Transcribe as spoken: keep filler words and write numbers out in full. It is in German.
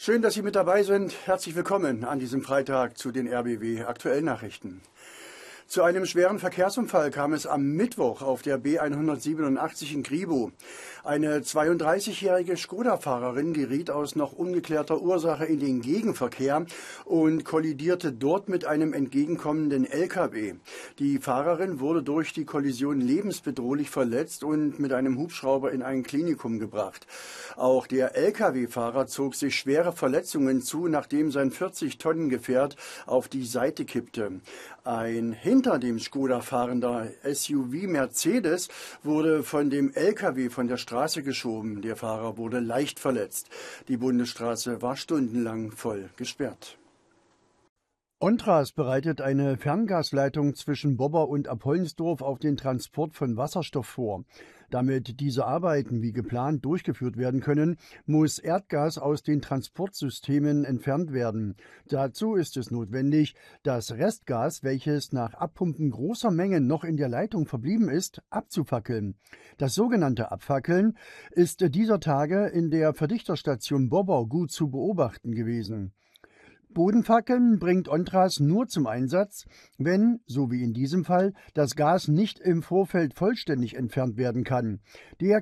Schön, dass Sie mit dabei sind. Herzlich willkommen an diesem Freitag zu den R B W Aktuellnachrichten. Zu einem schweren Verkehrsunfall kam es am Mittwoch auf der B hundertsiebenundachtzig in Kribow. Eine zweiunddreißigjährige Skoda-Fahrerin geriet aus noch ungeklärter Ursache in den Gegenverkehr und kollidierte dort mit einem entgegenkommenden L K W. Die Fahrerin wurde durch die Kollision lebensbedrohlich verletzt und mit einem Hubschrauber in ein Klinikum gebracht. Auch der L K W-Fahrer zog sich schwere Verletzungen zu, nachdem sein vierzig Tonnen Gefährt auf die Seite kippte. Ein hinter dem Skoda fahrender S U V Mercedes wurde von dem L K W von der Straße geschoben. Der Fahrer wurde leicht verletzt. Die Bundesstraße war stundenlang voll gesperrt. ONTRAS bereitet eine Ferngasleitung zwischen Bobber und Apollinsdorf auf den Transport von Wasserstoff vor. Damit diese Arbeiten wie geplant durchgeführt werden können, muss Erdgas aus den Transportsystemen entfernt werden. Dazu ist es notwendig, das Restgas, welches nach Abpumpen großer Mengen noch in der Leitung verblieben ist, abzufackeln. Das sogenannte Abfackeln ist dieser Tage in der Verdichterstation Bobber gut zu beobachten gewesen. Bodenfackeln bringt ONTRAS nur zum Einsatz, wenn, so wie in diesem Fall, das Gas nicht im Vorfeld vollständig entfernt werden kann. Der